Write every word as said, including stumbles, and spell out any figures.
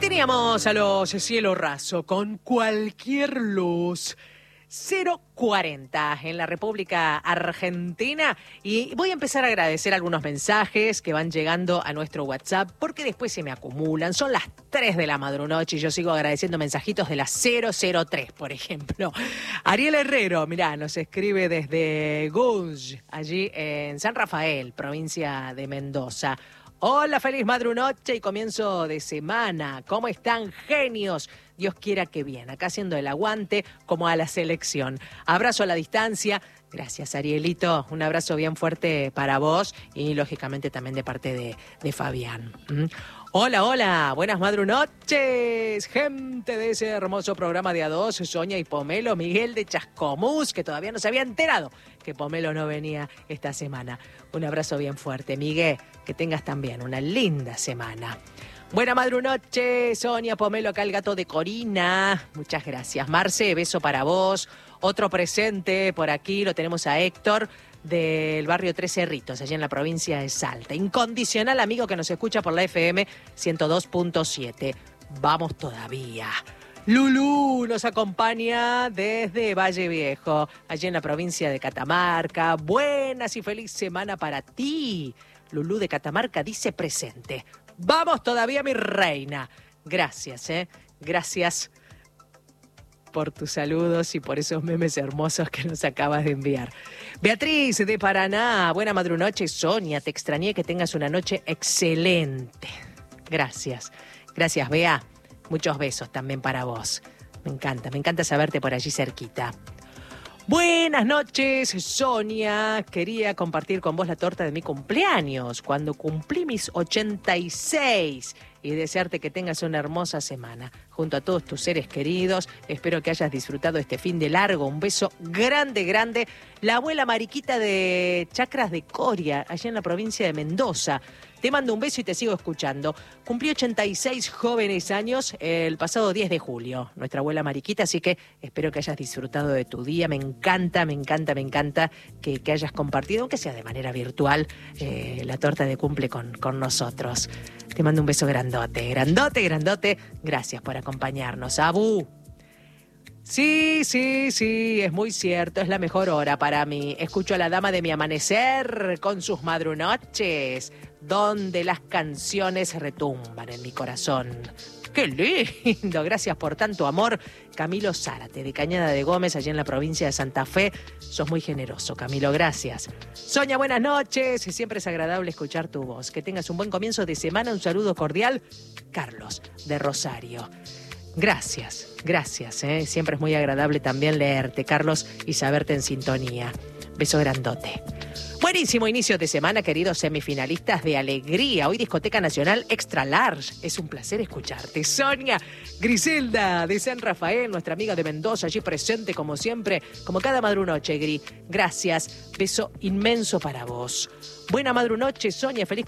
Teníamos a los Cielo Raso con Cualquier Luz. cero cuarenta en la República Argentina, y voy a empezar a agradecer algunos mensajes que van llegando a nuestro WhatsApp porque después se me acumulan. Son las tres de la madrunoche y yo sigo agradeciendo mensajitos de las cero cero tres, por ejemplo. Ariel Herrero, mirá, nos escribe desde Gunj, allí en San Rafael, provincia de Mendoza. Hola, feliz madrunoche y comienzo de semana. ¿Cómo están, genios? Dios quiera que bien. Acá haciendo el aguante como a la selección. Abrazo a la distancia. Gracias, Arielito. Un abrazo bien fuerte para vos y, lógicamente, también de parte de, de Fabián. ¿Mm? Hola, hola. Buenas madrunoches. Gente de ese hermoso programa de A dos, Sonia y Pomelo, Miguel de Chascomús, que todavía no se había enterado que Pomelo no venía esta semana. Un abrazo bien fuerte, Miguel. Que tengas también una linda semana. Buena madrunoche, Sonia, Pomelo, acá el gato de Corina. Muchas gracias. Marce, beso para vos. Otro presente por aquí, lo tenemos a Héctor, del barrio Tres Cerritos, allá en la provincia de Salta. Incondicional amigo que nos escucha por la F M ciento dos punto siete. Vamos todavía. Lulú nos acompaña desde Valle Viejo, allí en la provincia de Catamarca. Buenas y feliz semana para ti. Lulú de Catamarca dice presente. Vamos todavía, mi reina. Gracias, ¿eh? Gracias por tus saludos y por esos memes hermosos que nos acabas de enviar. Beatriz de Paraná, buena madrunoche. Sonia, te extrañé, que tengas una noche excelente. Gracias. Gracias, Bea. Muchos besos también para vos. Me encanta, me encanta saberte por allí cerquita. Buenas noches, Sonia. Quería compartir con vos la torta de mi cumpleaños, cuando cumplí mis ochenta y seis, y desearte que tengas una hermosa semana junto a todos tus seres queridos. Espero que hayas disfrutado este fin de largo. Un beso grande, grande. La abuela Mariquita de Chacras de Coria, allá en la provincia de Mendoza. Te mando un beso y te sigo escuchando. Cumplí ochenta y seis jóvenes años el pasado diez de julio, nuestra abuela Mariquita, así que espero que hayas disfrutado de tu día. Me encanta, me encanta, me encanta que, que hayas compartido, aunque sea de manera virtual, eh, la torta de cumple con, con nosotros. Te mando un beso grandote, grandote, grandote. Gracias por acompañarnos. Abu. Sí, sí, sí, es muy cierto, es la mejor hora para mí. Escucho a la dama de mi amanecer con sus madrunoches, donde las canciones retumban en mi corazón. ¡Qué lindo! Gracias por tanto amor. Camilo Zárate, de Cañada de Gómez, allá en la provincia de Santa Fe. Sos muy generoso, Camilo, gracias. Sonia, buenas noches. Siempre es agradable escuchar tu voz. Que tengas un buen comienzo de semana. Un saludo cordial. Carlos, de Rosario. Gracias, gracias. ¿eh? Siempre es muy agradable también leerte, Carlos, y saberte en sintonía. Beso grandote. Buenísimo inicio de semana, queridos semifinalistas de Alegría. Hoy Discoteca Nacional Extra Large. Es un placer escucharte. Sonia, Griselda de San Rafael, nuestra amiga de Mendoza, allí presente como siempre, como cada madrunoche, Gri. Gracias. Beso inmenso para vos. Buena madrunoche, Sonia. Feliz